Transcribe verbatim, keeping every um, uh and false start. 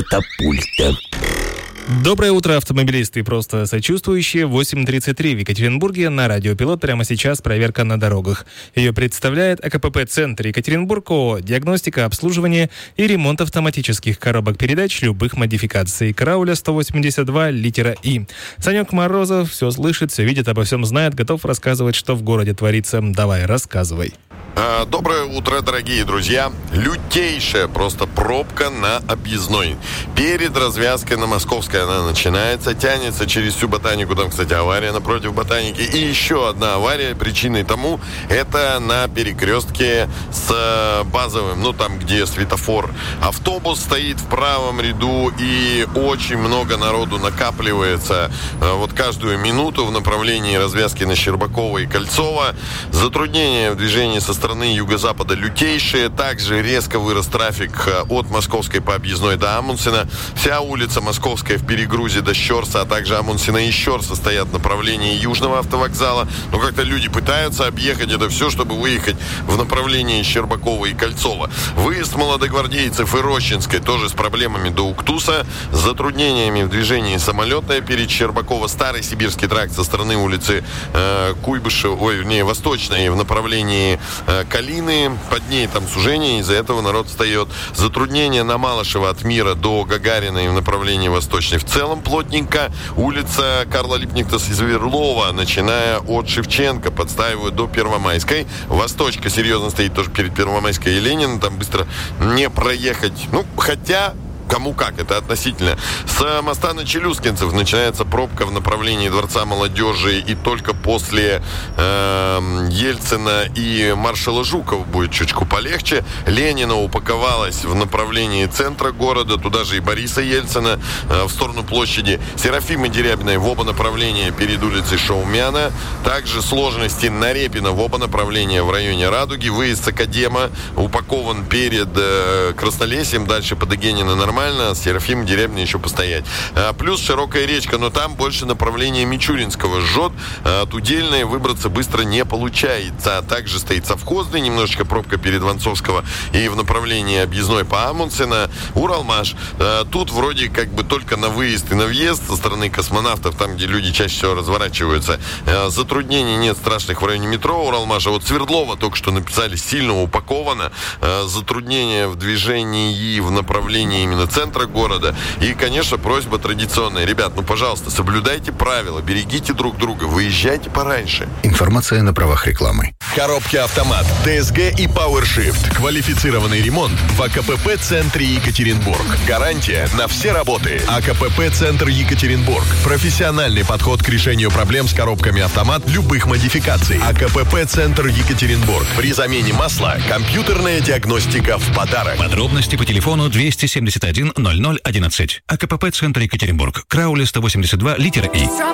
Катапульта. Доброе утро, автомобилисты и просто сочувствующие. восемь тридцать три в Екатеринбурге. На радио «Пилот» прямо сейчас проверка на дорогах. Ее представляет АКПП-центр Екатеринбург, ООО «Диагностика, обслуживание и ремонт автоматических коробок передач любых модификаций». Карауля сто восемьдесят два, литера И. Санек Морозов все слышит, все видит, обо всем знает, готов рассказывать, что в городе творится. Давай, рассказывай. Доброе утро, дорогие друзья. Лютейшая просто пробка на объездной. Перед развязкой на Московской она начинается, тянется через всю Ботанику. Там, кстати, авария напротив Ботаники. И еще одна авария. Причиной тому это на перекрестке с Базовым. Ну, там, где светофор. Автобус стоит в правом ряду, и очень много народу накапливается вот каждую минуту в направлении развязки на Щербакова и Кольцова. Затруднения в движении со стороны юго-запада лютейшие. Также резко вырос трафик от Московской по объездной до Амундсена. Вся улица Московская в перегрузе до Щорса, а также Амундсена и Щорса стоят в направлении Южного автовокзала. Но как-то люди пытаются объехать это все, чтобы выехать в направлении Щербакова и Кольцова. Выезд молодогвардейцев и Рощинской тоже с проблемами до Уктуса. С затруднениями в движении самолетная перед Щербакова. Старый Сибирский тракт со стороны улицы э, Куйбышева, ой, вернее, Восточной в направлении Калины, под ней там сужение, из-за этого народ встает. Затруднения на Малышева от Мира до Гагарина и в направлении Восточной. В целом плотненько. Улица Карла Липнихта-Сверлова, начиная от Шевченко, подстаивают до Первомайской. Восточка серьезно стоит тоже перед Первомайской и Ленина. Там быстро не проехать. Ну, хотя... Кому как, это относительно. С моста на Челюскинцев начинается пробка в направлении Дворца молодежи, и только после э, Ельцина и маршала Жукова будет чуточку полегче. Ленина упаковалась в направлении центра города, туда же и Бориса Ельцина э, в сторону площади. Серафимы Дерябиной в оба направления перед улицей Шаумяна. Также сложности на Репина в оба направления в районе Радуги. Выезд с Академа упакован перед э, Краснолесьем, дальше по Дегенина нормально. С Серафимом Дерябиной еще постоять. А, плюс широкая речка, но там больше направление Мичуринского жжет. А, от Удельной выбраться быстро не получается. А также стоит совхозный, немножечко пробка перед Вонцовского и в направлении объездной по Амундсена. Уралмаш. А, тут вроде как бы только на выезд и на въезд со стороны космонавтов, там, где люди чаще всего разворачиваются. А, затруднений нет страшных в районе метро Уралмаша. Вот Свердлова только что написали, сильно упаковано. А, затруднения в движении и в направлении именно центра города. И, конечно, просьба традиционная. Ребят, ну, пожалуйста, соблюдайте правила, берегите друг друга, выезжайте пораньше. Информация на правах рекламы. Коробки «Автомат», ТСГ и PowerShift. Квалифицированный ремонт в АКПП-центре Екатеринбург. Гарантия на все работы. АКПП-центр Екатеринбург. Профессиональный подход к решению проблем с коробками «Автомат» любых модификаций. АКПП-центр Екатеринбург. При замене масла компьютерная диагностика в подарок. Подробности по телефону двести семьдесят один ноль ноль одиннадцать. АКПП-центр Екатеринбург. Карауля сто восемьдесят два, литера И.